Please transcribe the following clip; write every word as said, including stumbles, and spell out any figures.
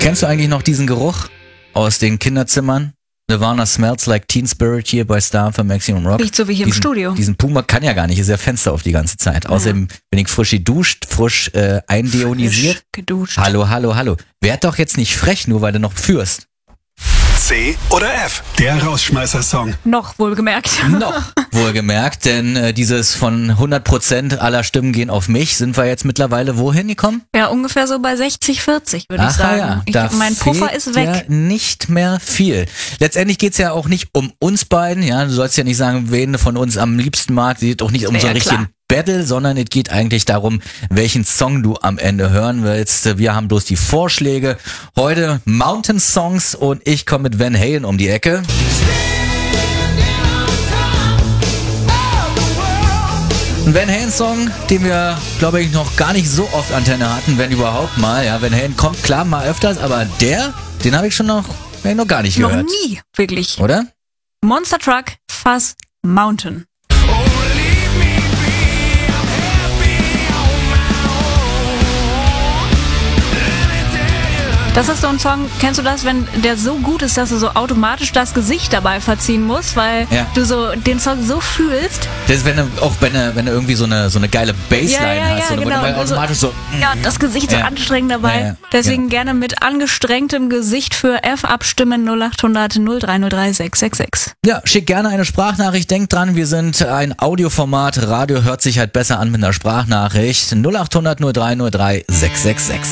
Kennst du eigentlich noch diesen Geruch aus den Kinderzimmern? Nirvana Smells Like Teen Spirit hier bei Star für Maximum Rock. Riecht so wie hier diesen, im Studio. Diesen Puma kann ja gar nicht, ist ja Fenster auf die ganze Zeit. Ja. Außerdem bin ich frisch geduscht, frisch äh, eindeonisiert. Frisch geduscht. Hallo, hallo, hallo. Werd doch jetzt nicht frech, nur weil du noch führst. C oder F, der Rausschmeißer-Song. Noch wohlgemerkt. Noch wohlgemerkt, denn äh, dieses von hundert Prozent aller Stimmen gehen auf mich, sind wir jetzt mittlerweile wohin gekommen? Ja, ungefähr so bei sechzig vierzig, würde ich Ach sagen. ja, Ich, da mein Puffer fehlt ist weg. Ja nicht mehr viel. Letztendlich geht's ja auch nicht um uns beiden, ja, du sollst ja nicht sagen, wen von uns am liebsten mag, es geht auch nicht um Ja, so einen klar. richtigen Battle, sondern es geht eigentlich darum, welchen Song du am Ende hören willst. Wir haben bloß die Vorschläge. Heute Mountain Songs und ich komme mit Van Halen um die Ecke. Ein Van Halen Song, den wir, glaube ich, noch gar nicht so oft Antenne hatten, wenn überhaupt mal. Ja, Van Halen kommt klar mal öfters, aber der, den habe ich schon noch, hab ich noch gar nicht Noch gehört. nie, wirklich. Oder? Monster Truck, Fuzz, Mountain. Das ist so ein Song, kennst du das, wenn der so gut ist, dass du so automatisch das Gesicht dabei verziehen musst, weil Ja. du so den Song so fühlst. Das ist, wenn du, auch wenn du, wenn du irgendwie so eine, so eine geile Bassline Ja, ja, hast, ja, und genau. wenn du Und so- automatisch so, Ja, das Gesicht so Ja. anstrengend dabei. Ja, ja. Deswegen gerne mit angestrengtem Gesicht für F abstimmen null acht hundert null drei null drei sechs sechs sechs. ja, schick gerne eine Sprachnachricht. Denk dran, wir sind ein Audioformat. Radio hört sich halt besser an mit einer Sprachnachricht. null acht hundert null drei null drei sechs sechs sechs.